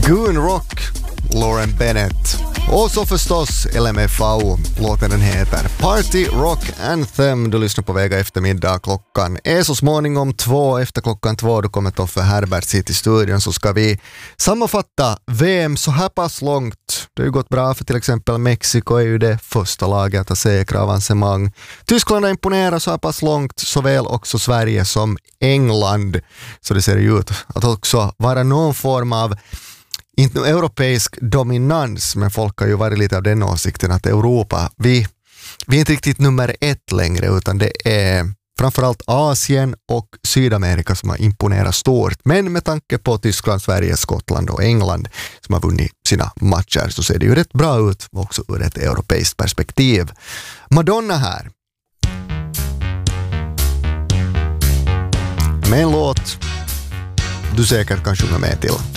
Goon Rock, Lauren Bennett. Och så förstås LMFAO, låten den heter Party Rock Anthem. Du lyssnar på Vega eftermiddag, klockan är så småningom 2. Efter klockan 2 då kommer Toffe Herberts hit i studion, så ska vi sammanfatta VM så här pass långt. Det har ju gått bra för till exempel Mexiko är ju det första laget att säkra avancemang. Tyskland har imponerat så här pass långt, såväl också Sverige som England. Så det ser ju ut att också vara någon form av inte europeisk dominans, men folk har ju varit lite av den åsikten att Europa, vi är inte riktigt nummer 1 längre, utan det är framförallt Asien och Sydamerika som har imponerat stort. Men med tanke på Tyskland, Sverige, Skottland och England som har vunnit sina matcher så ser det ju rätt bra ut också ur ett europeiskt perspektiv. Madonna här. Med en låt du säkert kan sjunga med till.